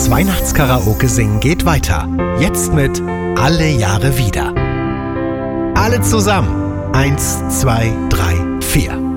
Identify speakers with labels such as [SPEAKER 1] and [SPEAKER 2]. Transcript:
[SPEAKER 1] Das Weihnachtskaraoke singen geht weiter. Jetzt mit Alle Jahre wieder. Alle zusammen. 1, 2, 3, 4.